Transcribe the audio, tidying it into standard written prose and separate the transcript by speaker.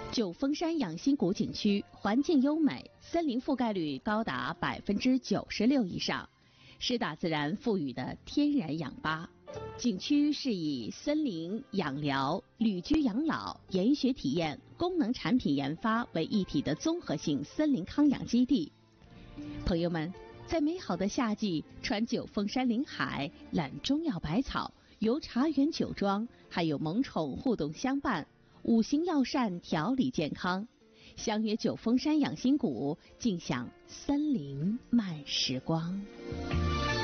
Speaker 1: 九峰山养心谷景区环境优美，森林覆盖率高达96%以上，是大自然赋予的天然氧吧。景区是以森林养疗、旅居养老、研学体验、功能产品研发为一体的综合性森林康养基地。朋友们，在美好的夏季，穿九峰山林海，揽中药百草，游茶园酒庄，还有萌宠互动相伴，5行药膳调理健康，相约九峰山养心谷，尽享森林慢时光。